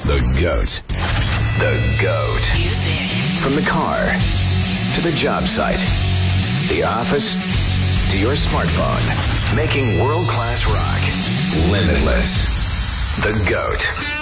The GOAT. The GOAT. From the car to the job site, the office to your smartphone, making world-class rock limitless. The GOAT.